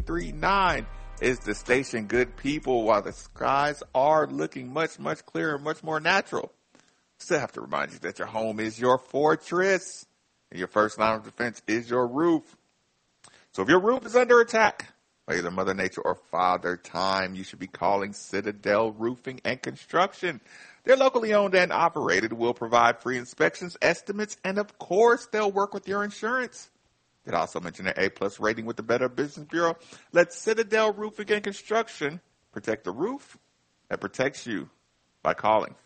939 is the station. Good people, while the skies are looking much, much clearer, much more natural, still have to remind you that your home is your fortress and your first line of defense is your roof. So if your roof is under attack by either Mother Nature or Father Time, you should be calling Citadel Roofing and Construction. They're locally owned and operated, will provide free inspections, estimates, and of course, they'll work with your insurance. They'd also mention their A-plus rating with the Better Business Bureau. Let Citadel Roofing and Construction protect the roof that protects you by calling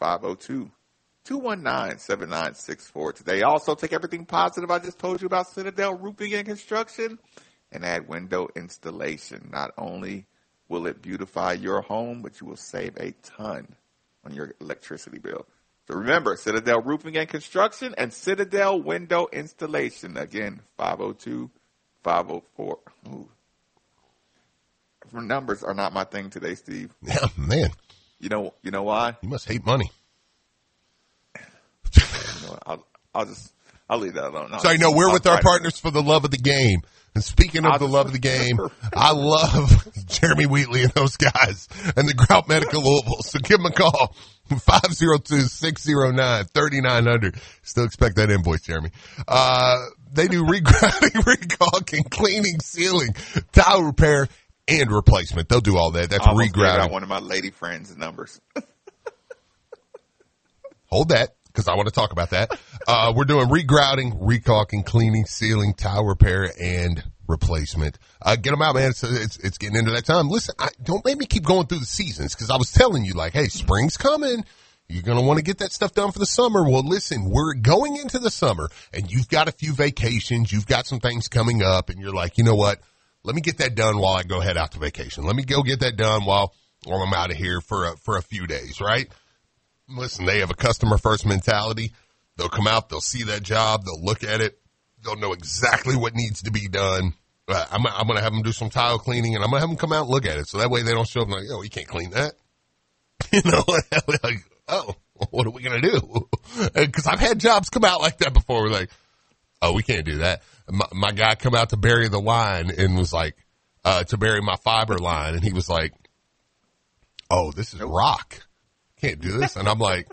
502-219-7964 today. Also, take everything positive I just told you about Citadel Roofing and Construction and add window installation. Not only will it beautify your home, but you will save a ton on your electricity bill. So remember, Citadel Roofing and Construction and Citadel Window Installation. Again, 502-504. Ooh. Numbers are not my thing today, Steve. Yeah, man. You know why? You must hate money. I'll leave that alone. So, we're with our partners for the love of the game. And speaking of the love of the game, I love Jeremy Wheatley and those guys and the Grout Medical Louisville. So give them a call, 502-609-3900. Still expect that invoice, Jeremy. They do regrouting, recaulking, cleaning, sealing, tile repair, and replacement. They'll do all that. That's regrouting. I one of my lady friends' numbers. Hold that, because I want to talk about that. We're doing regrouting, recaulking, cleaning, sealing, tile repair, and replacement. Get them out, man. It's getting into that time. Listen, don't make me keep going through the seasons, because I was telling you, hey, spring's coming. You're going to want to get that stuff done for the summer. Well, listen, we're going into the summer, and you've got a few vacations. You've got some things coming up, and you're like, you know what? Let me get that done while I go head out to vacation. Let me go get that done while I'm out of here for a few days, right? Listen, they have a customer-first mentality. They'll come out, they'll see that job, they'll look at it, they'll know exactly what needs to be done. I'm going to have them do some tile cleaning, and I'm going to have them come out and look at it. So that way they don't show up like, oh, you can't clean that. Like, oh, what are we going to do? Because I've had jobs come out like that before. We're like, oh, we can't do that. My guy come out to bury the line and was like, to bury my fiber line, and he was like, oh, this is rock. Can't do this. And I'm like,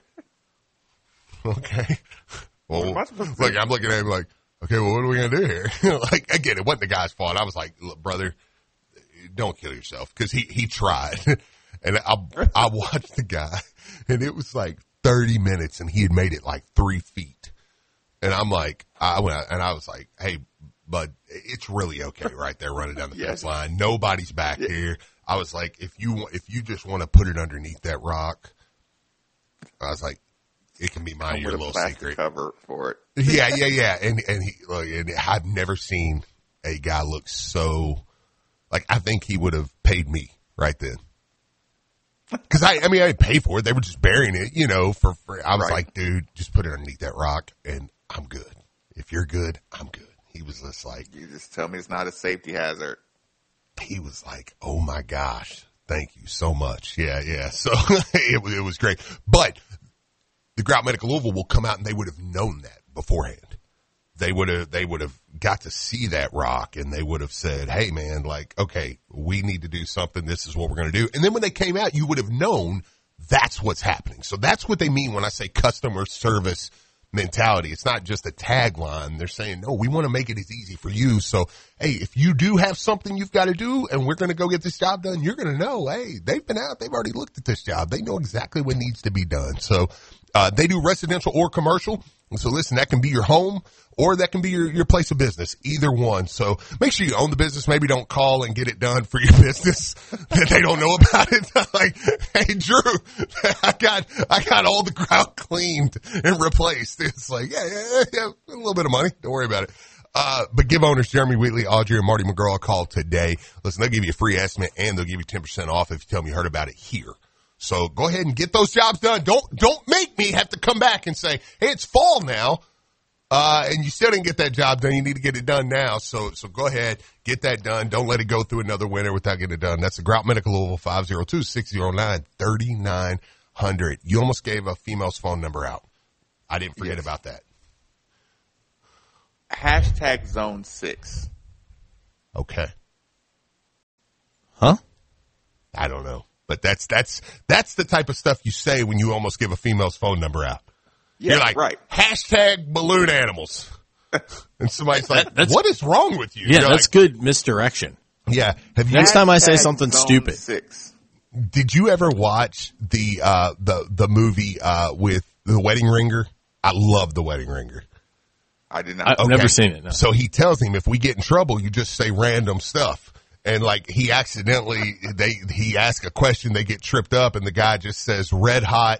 okay. Well, I'm looking at him like, okay, well, what are we going to do here? Again, it wasn't the guy's fault. I was like, look, brother, don't kill yourself. Cause he tried. And I watched the guy, and it was like 30 minutes, and he had made it like 3 feet. And I'm like, I was like, hey, bud, it's really okay right there running down the fence line. Nobody's back here. I was like, if you just want to put it underneath that rock, I was like, it can be mine, your little secret. Cover for it. Yeah. And I've never seen a guy look so, I think he would have paid me right then. Cause I pay for it. They were just burying it, for free. I was like, dude, just put it underneath that rock and I'm good. If you're good, I'm good. He was just like, you just tell me it's not a safety hazard. He was like, oh my gosh, thank you so much. Yeah. So it was great. But the Grout Medical Louisville will come out and they would have known that beforehand. They would have got to see that rock and they would have said, hey man, okay, we need to do something. This is what we're going to do. And then when they came out, you would have known that's what's happening. So that's what they mean when I say customer service mentality. It's not just a tagline. They're saying, no, we want to make it as easy for you. So, hey, if you do have something you've got to do and we're going to go get this job done, you're going to know, hey, they've been out. They've already looked at this job. They know exactly what needs to be done. So, they do residential or commercial. And so listen, that can be your home or that can be your place of business, either one. So make sure you own the business. Maybe don't call and get it done for your business that they don't know about it. Like, hey, Drew, I got all the grout cleaned and replaced. It's like, yeah, a little bit of money. Don't worry about it. But give owners Jeremy Wheatley, Audrey, and Marty McGraw a call today. Listen, they'll give you a free estimate and they'll give you 10% off if you tell them you heard about it here. So go ahead and get those jobs done. Don't make me have to come back and say, hey, it's fall now. And you still didn't get that job done. You need to get it done now. So go ahead, get that done. Don't let it go through another winter without getting it done. That's the Grout Medical Louisville, 502-609-3900. You almost gave a female's phone number out. I didn't forget about that. #Zone 6. Okay. Huh? I don't know. But that's the type of stuff you say when you almost give a female's phone number out. Yeah, You're like, right. hashtag balloon animals. And somebody's like, what is wrong with you? Yeah, You're that's like, good misdirection. Yeah. Have you Next time I say Hashtag something Zone stupid. 6. Did you ever watch the movie with The Wedding Ringer? I love The Wedding Ringer. I did not. I've never seen it. No. So he tells him, if we get in trouble, you just say random stuff. And like he accidentally, he asks a question, they get tripped up, and the guy just says red hot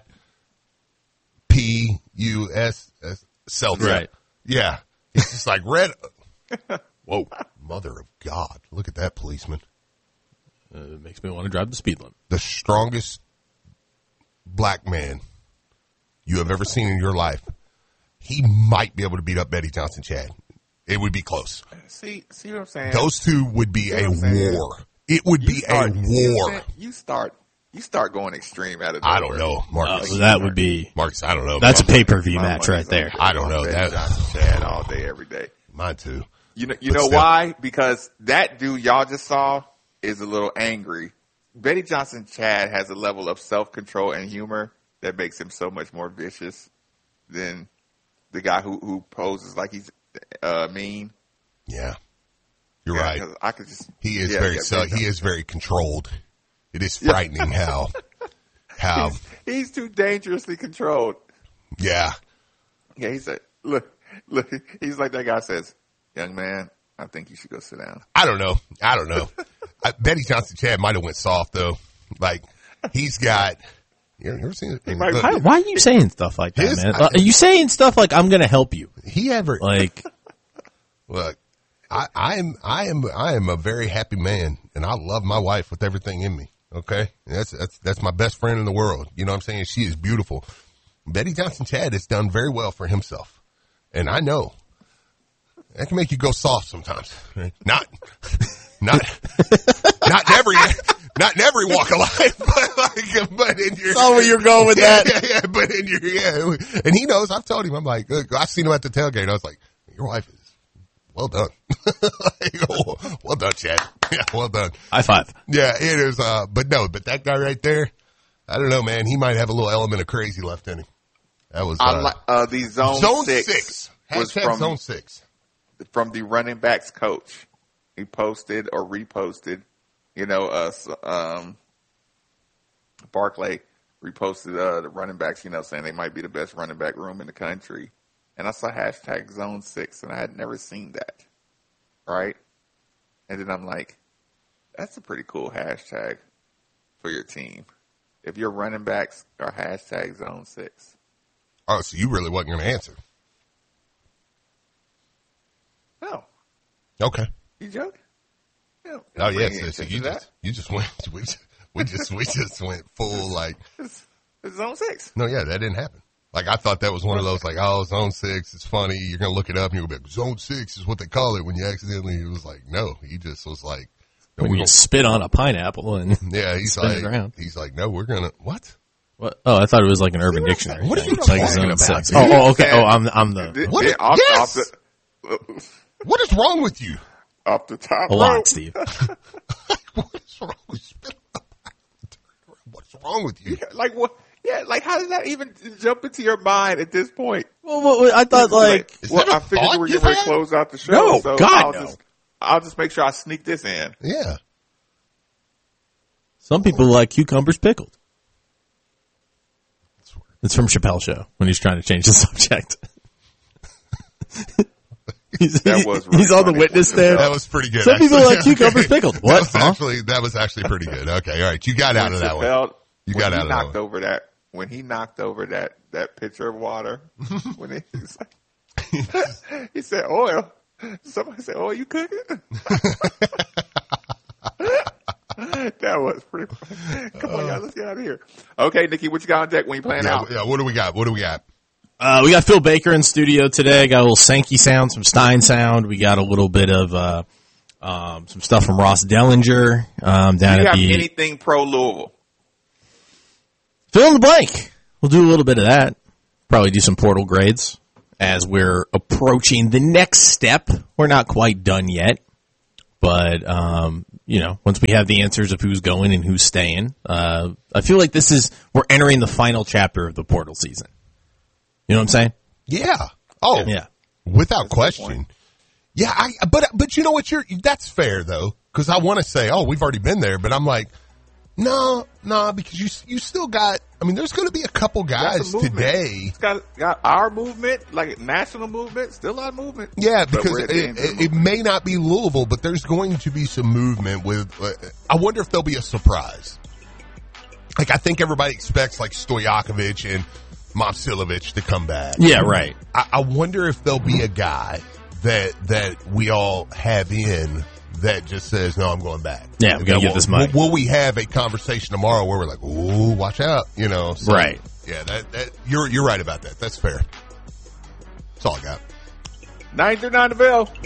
P-U-S seltzer. Right. Yeah. It's just like red. Whoa, mother of God. Look at that policeman. It makes me want to drive the speed limit. The strongest black man you have ever seen in your life. He might be able to beat up Betty Johnson Chad. It would be close. See what I'm saying? Those two would be a war. It would be a war. You start going extreme out of I don't know, Marcus. That would be. Marcus, I don't know. That's a man. pay-per-view match right there. I don't know. Betty That Johnson Chad all day, every day. mine too. You But know still. why? Because that dude y'all just saw is a little angry. Betty Johnson Chad has a level of self-control and humor that makes him so much more vicious than the guy who poses like he's mean. Yeah, you're right. 'Cause I could just. He is Betty he is very controlled. It is frightening how he's too dangerously controlled. yeah. Yeah, he said, look, he's like that guy says, young man, I think you should go sit down. I don't know. Betty Johnson Chad might have went soft though. Like he's got. You ever seen it? And look, Why are you saying stuff like that, His- man? Are you saying stuff like I'm going to help you? he ever Like, look? I am a very happy man, and I love my wife with everything in me. Okay, that's my best friend in the world. You know what I'm saying? She is beautiful. Betty Johnson Chad has done very well for himself, and I know that can make you go soft sometimes. Right? Not in every walk of life, but in your. oh, where you're going with that? Yeah, but in your and he knows. I've told him. I'm like, look, I've seen him at the tailgate. I was like, your wife is well done. Well done, Chad. Yeah, well done. High five. Yeah, it is. But that guy right there, I don't know, man. He might have a little element of crazy left in him. That was The Zone 6 was Hashtag Zone 6. from the running backs coach. He posted or reposted, Barclay reposted the running backs, saying they might be the best running back room in the country. And I saw hashtag Zone 6, and I had never seen that. Right? And then I'm like, that's a pretty cool hashtag for your team. If your running backs are hashtag Zone 6. Oh, so you really wasn't going to answer? No. Okay. You joking? Yeah, Oh yeah, bring any so attention to you just went. We just went full like. It's Zone 6. No, yeah, that didn't happen. Like, I thought that was one of those, like, oh, Zone 6, it's funny. You're going to look it up and you're going to be like, Zone 6 is what they call it when you accidentally, it was like, no, he just was like, no, When we're you gonna, spit on a pineapple and yeah, he's spin like, it around. no, we're going to, what? What? Oh, I thought it was like an Urban Dictionary. What are thing. you Like talking Zone about, 6. dude? Oh, okay. Oh, I'm the What is- yes! What is wrong with you? Off the top a rope. lot, Steve. What is wrong with What's wrong with you? Like what? Yeah, like how does that even jump into your mind at this point? Well, I thought like Is well, that a I figured thought you were you've getting ready to had? close out the show. No, so God, no. I'll just make sure I sneak this in. Yeah. some people like cucumbers pickled. It's from Chappelle's show when he's trying to change the subject. he's on the funny. witness stand. That was pretty good. Some people actually. like cucumbers pickled. What? That was actually pretty good. Okay, all right. You got out of that one. You got out of that knocked one. over that. When he knocked over that pitcher of water, when he's like, he said oil. Somebody said, "Oh, you cooking?" That was pretty funny. Come on, y'all, let's get out of here. Okay, Nikki, what you got on deck when you playing out? Yeah, what do we got? We got Phil Baker in studio today. Got a little Sankey sound, some Stein sound. We got a little bit of some stuff from Ross Dellinger down Do you at have the anything pro Louisville? fill in the blank. We'll do a little bit of that. Probably do some portal grades as we're approaching the next step. We're not quite done yet, but once we have the answers of who's going and who's staying, I feel like we're entering the final chapter of the portal season. You know what I'm saying? Yeah. Oh, yeah. Without question. Yeah. But you know what? That's fair though. Cause I want to say, oh, we've already been there, but I'm like, no, because you still got, there's going to be a couple guys today. It's got our movement, like national movement, still our movement. Yeah, because it may not be Louisville, but there's going to be some movement with, I wonder if there'll be a surprise. Like, I think everybody expects like Stojakovic and Momcilovic to come back. Yeah, right. I wonder if there'll be a guy that we all have in that just says, no, I'm going back. Yeah, we got to get this money. Will we have a conversation tomorrow where we're like, ooh, watch out, So, right. Yeah, that you're right about that. That's fair. That's all I got. 9 through 9 to Bill.